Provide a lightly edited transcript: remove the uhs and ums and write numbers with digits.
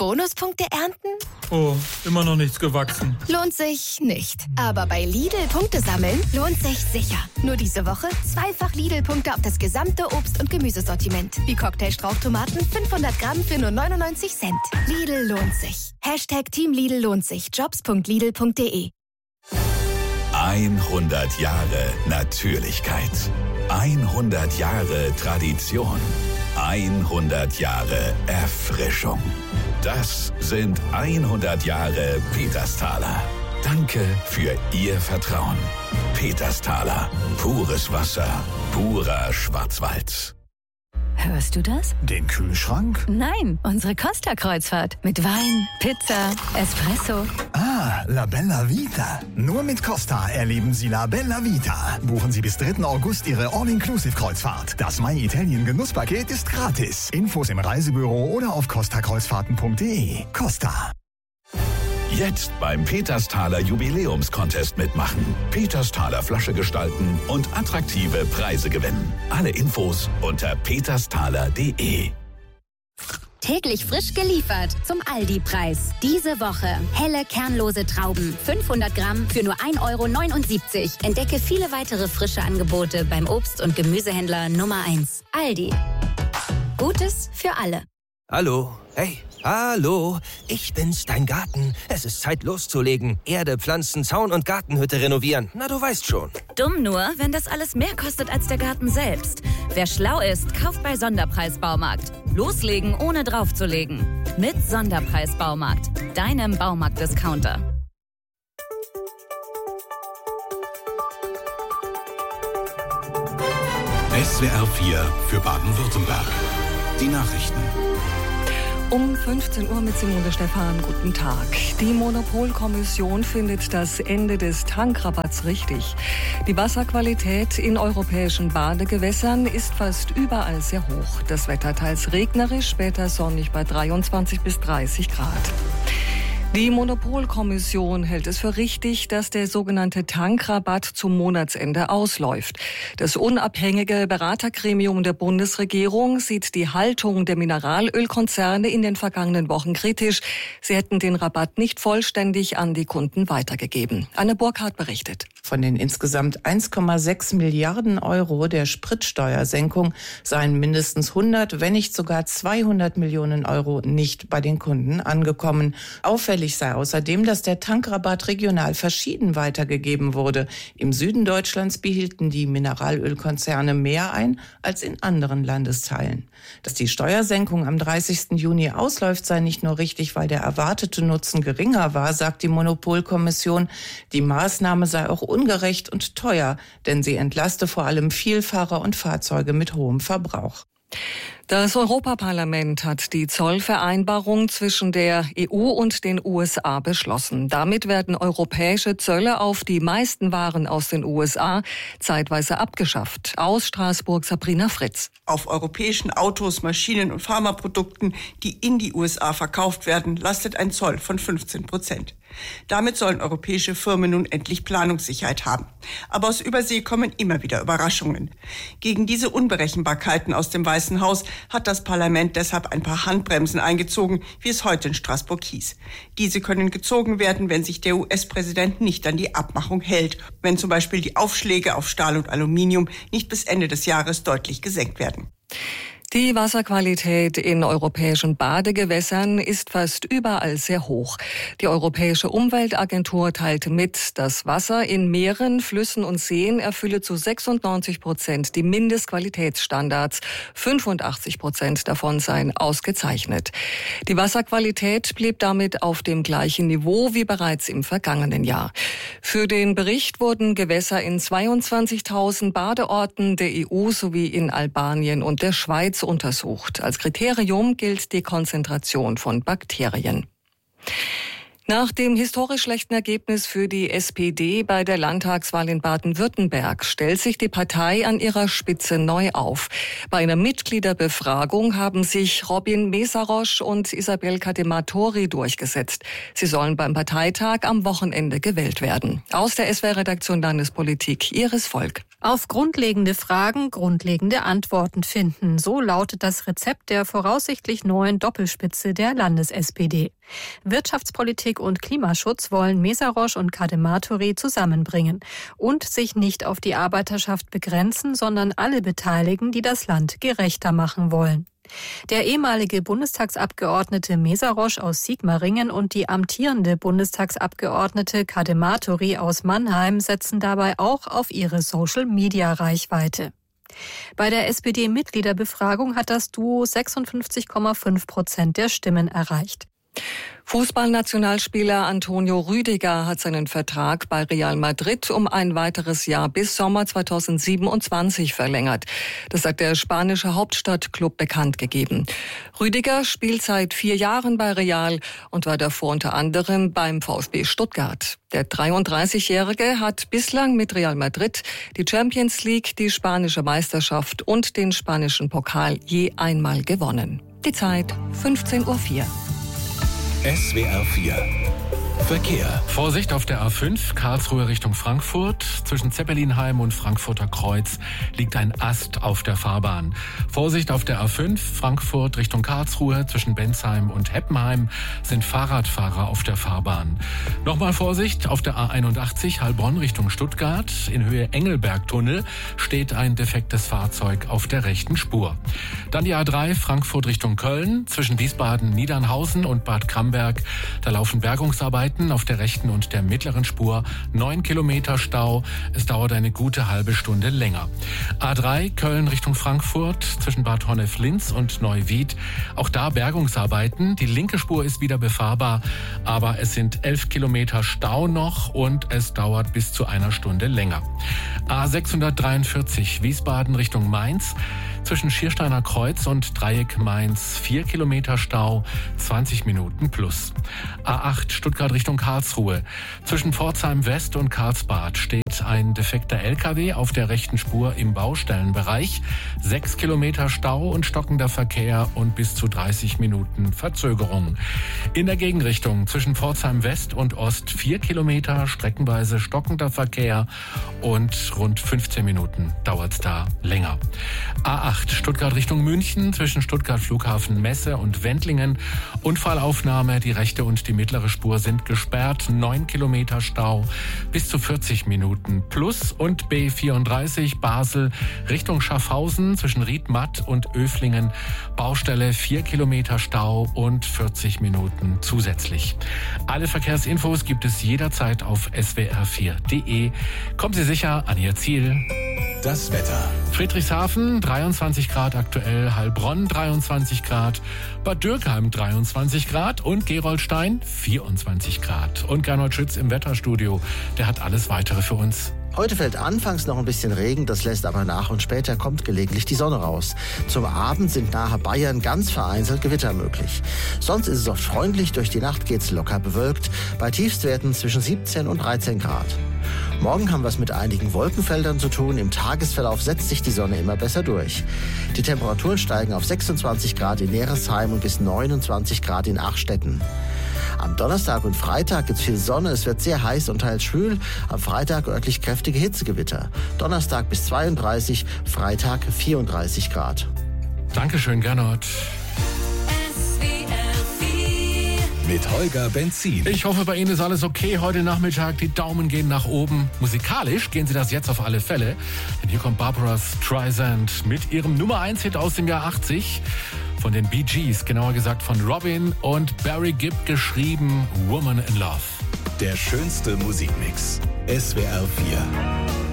Bonuspunkte ernten? Oh, immer noch nichts gewachsen. Lohnt sich nicht. Aber bei Lidl Punkte sammeln lohnt sich sicher. Nur diese Woche 2-fach Lidl-Punkte auf das gesamte Obst- und Gemüsesortiment. Wie Cocktailstrauchtomaten 500 Gramm für nur 99 Cent. Lidl lohnt sich. #Team Lidl lohnt sich. Jobs.lidl.de 100 Jahre Natürlichkeit. 100 Jahre Tradition. 100 Jahre Erfrischung. Das sind 100 Jahre Petersthaler. Danke für Ihr Vertrauen. Petersthaler. Pures Wasser. Purer Schwarzwald. Hörst du das? Den Kühlschrank? Nein, unsere Costa-Kreuzfahrt. Mit Wein, Pizza, Espresso. Ah, La Bella Vita. Nur mit Costa erleben Sie La Bella Vita. Buchen Sie bis 3. August Ihre All-Inclusive-Kreuzfahrt. Das My Italien Genusspaket ist gratis. Infos im Reisebüro oder auf costakreuzfahrten.de. Costa. Jetzt beim Petersthaler Jubiläumscontest mitmachen. Petersthaler Flasche gestalten und attraktive Preise gewinnen. Alle Infos unter petersthaler.de. Täglich frisch geliefert zum Aldi-Preis. Diese Woche helle, kernlose Trauben. 500 Gramm für nur 1,79 €. Entdecke viele weitere frische Angebote beim Obst- und Gemüsehändler Nummer 1. Aldi. Gutes für alle. Hallo, hey, hallo, ich bin's, dein Garten. Es ist Zeit loszulegen. Erde, Pflanzen, Zaun und Gartenhütte renovieren. Na, du weißt schon. Dumm nur, wenn das alles mehr kostet als der Garten selbst. Wer schlau ist, kauft bei Sonderpreis-Baumarkt. Loslegen, ohne draufzulegen. Mit Sonderpreis-Baumarkt, deinem Baumarkt-Discounter. SWR 4 für Baden-Württemberg. Die Nachrichten. Um 15 Uhr mit Simone Stephan. Guten Tag. Die Monopolkommission findet das Ende des Tankrabatts richtig. Die Wasserqualität in europäischen Badegewässern ist fast überall sehr hoch. Das Wetter teils regnerisch, später sonnig bei 23 bis 30 Grad. Die Monopolkommission hält es für richtig, dass der sogenannte Tankrabatt zum Monatsende ausläuft. Das unabhängige Beratergremium der Bundesregierung sieht die Haltung der Mineralölkonzerne in den vergangenen Wochen kritisch. Sie hätten den Rabatt nicht vollständig an die Kunden weitergegeben. Anne Burkhardt berichtet. Von den insgesamt 1,6 Milliarden € der Spritsteuersenkung seien mindestens 100, wenn nicht sogar 200 Millionen € nicht bei den Kunden angekommen. Auffällig sei außerdem, dass der Tankrabatt regional verschieden weitergegeben wurde. Im Süden Deutschlands behielten die Mineralölkonzerne mehr ein als in anderen Landesteilen. Dass die Steuersenkung am 30. Juni ausläuft, sei nicht nur richtig, weil der erwartete Nutzen geringer war, sagt die Monopolkommission. Die Maßnahme sei auch ungerecht und teuer, denn sie entlaste vor allem Vielfahrer und Fahrzeuge mit hohem Verbrauch. Das Europaparlament hat die Zollvereinbarung zwischen der EU und den USA beschlossen. Damit werden europäische Zölle auf die meisten Waren aus den USA zeitweise abgeschafft. Aus Straßburg Sabrina Fritz. Auf europäischen Autos, Maschinen und Pharmaprodukten, die in die USA verkauft werden, lastet ein Zoll von 15%. Damit sollen europäische Firmen nun endlich Planungssicherheit haben. Aber aus Übersee kommen immer wieder Überraschungen. Gegen diese Unberechenbarkeiten aus dem Weißen Haus hat das Parlament deshalb ein paar Handbremsen eingezogen, wie es heute in Straßburg hieß. Diese können gezogen werden, wenn sich der US-Präsident nicht an die Abmachung hält, wenn zum Beispiel die Aufschläge auf Stahl und Aluminium nicht bis Ende des Jahres deutlich gesenkt werden. Die Wasserqualität in europäischen Badegewässern ist fast überall sehr hoch. Die Europäische Umweltagentur teilte mit, das Wasser in Meeren, Flüssen und Seen erfülle zu 96% die Mindestqualitätsstandards. 85% davon seien ausgezeichnet. Die Wasserqualität blieb damit auf dem gleichen Niveau wie bereits im vergangenen Jahr. Für den Bericht wurden Gewässer in 22.000 Badeorten der EU sowie in Albanien und der Schweiz untersucht. Als Kriterium gilt die Konzentration von Bakterien. Nach dem historisch schlechten Ergebnis für die SPD bei der Landtagswahl in Baden-Württemberg stellt sich die Partei an ihrer Spitze neu auf. Bei einer Mitgliederbefragung haben sich Robin Mesarosch und Isabel Kadematori durchgesetzt. Sie sollen beim Parteitag am Wochenende gewählt werden. Aus der SWR-Redaktion Landespolitik Iris Volk. Auf grundlegende Fragen grundlegende Antworten finden. So lautet das Rezept der voraussichtlich neuen Doppelspitze der Landes-SPD. Wirtschaftspolitik und Klimaschutz wollen Meszaros und Kardematory zusammenbringen und sich nicht auf die Arbeiterschaft begrenzen, sondern alle beteiligen, die das Land gerechter machen wollen. Der ehemalige Bundestagsabgeordnete Meszaros aus Sigmaringen und die amtierende Bundestagsabgeordnete Kardematory aus Mannheim setzen dabei auch auf ihre Social-Media-Reichweite. Bei der SPD-Mitgliederbefragung hat das Duo 56,5% der Stimmen erreicht. Fußballnationalspieler Antonio Rüdiger hat seinen Vertrag bei Real Madrid um ein weiteres Jahr bis Sommer 2027 verlängert. Das hat der spanische Hauptstadtklub bekannt gegeben. Rüdiger spielt seit 4 Jahren bei Real und war davor unter anderem beim VfB Stuttgart. Der 33-Jährige hat bislang mit Real Madrid die Champions League, die spanische Meisterschaft und den spanischen Pokal je einmal gewonnen. Die Zeit 15:04 Uhr. SWR 4 Verkehr. Vorsicht auf der A5, Karlsruhe Richtung Frankfurt. Zwischen Zeppelinheim und Frankfurter Kreuz liegt ein Ast auf der Fahrbahn. Vorsicht auf der A5, Frankfurt Richtung Karlsruhe. Zwischen Bensheim und Heppenheim sind Fahrradfahrer auf der Fahrbahn. Nochmal Vorsicht auf der A81, Heilbronn Richtung Stuttgart. In Höhe Engelbergtunnel steht ein defektes Fahrzeug auf der rechten Spur. Dann die A3, Frankfurt Richtung Köln. Zwischen Wiesbaden, Niedernhausen und Bad Camberg. Da laufen Bergungsarbeiten auf der rechten und der mittleren Spur. 9 Kilometer Stau. Es dauert eine gute halbe Stunde länger. A3 Köln Richtung Frankfurt zwischen Bad Honnef-Linz und Neuwied. Auch da Bergungsarbeiten. Die linke Spur ist wieder befahrbar, aber es sind 11 Kilometer Stau noch und es dauert bis zu einer Stunde länger. A643 Wiesbaden Richtung Mainz. Zwischen Schiersteiner Kreuz und Dreieck Mainz 4 Kilometer Stau, 20 Minuten plus. A8 Stuttgart Richtung Karlsruhe. Zwischen Pforzheim West und Karlsbad steht ein defekter LKW auf der rechten Spur im Baustellenbereich. 6 Kilometer Stau und stockender Verkehr und bis zu 30 Minuten Verzögerung. In der Gegenrichtung zwischen Pforzheim West und Ost 4 Kilometer, streckenweise stockender Verkehr und rund 15 Minuten dauert's da länger. A8 Stuttgart Richtung München, zwischen Stuttgart Flughafen Messe und Wendlingen. Unfallaufnahme, die rechte und die mittlere Spur sind gesperrt. 9 Kilometer Stau, bis zu 40 Minuten plus. Und B34 Basel Richtung Schaffhausen, zwischen Riedmatt und Öflingen. Baustelle 4 Kilometer Stau und 40 Minuten zusätzlich. Alle Verkehrsinfos gibt es jederzeit auf swr4.de. Kommen Sie sicher an Ihr Ziel. Das Wetter. Friedrichshafen 23 Grad aktuell, Heilbronn 23 Grad, Bad Dürkheim 23 Grad und Gerolstein 24 Grad. Und Gernot Schütz im Wetterstudio, der hat alles Weitere für uns. Heute fällt anfangs noch ein bisschen Regen, das lässt aber nach und später kommt gelegentlich die Sonne raus. Zum Abend sind nahe Bayern ganz vereinzelt Gewitter möglich. Sonst ist es oft freundlich, durch die Nacht geht's locker bewölkt, bei Tiefstwerten zwischen 17 und 13 Grad. Morgen haben wir es mit einigen Wolkenfeldern zu tun. Im Tagesverlauf setzt sich die Sonne immer besser durch. Die Temperaturen steigen auf 26 Grad in Neresheim und bis 29 Grad in Achstetten. Am Donnerstag und Freitag gibt es viel Sonne, es wird sehr heiß und teils schwül. Am Freitag örtlich kräftige Hitzegewitter. Donnerstag bis 32, Freitag 34 Grad. Dankeschön, Gernot. Mit Holger Benzin. Ich hoffe, bei Ihnen ist alles okay heute Nachmittag. Die Daumen gehen nach oben. Musikalisch gehen Sie das jetzt auf alle Fälle. Denn hier kommt Barbra Streisand mit ihrem Nummer 1 Hit aus dem Jahr 80. Von den Bee Gees, genauer gesagt von Robin und Barry Gibb geschrieben, Woman in Love. Der schönste Musikmix. SWR 4.